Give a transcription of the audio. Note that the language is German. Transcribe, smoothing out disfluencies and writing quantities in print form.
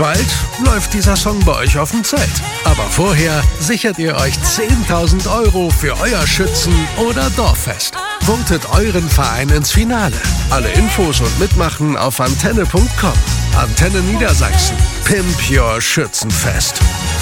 Bald läuft dieser Song bei euch auf dem Zelt. Aber vorher sichert ihr euch 10.000 € für euer Schützen- oder Dorffest. Votet euren Verein ins Finale. Alle Infos und Mitmachen auf antenne.com. Antenne Niedersachsen. Pimp Your Schützenfest.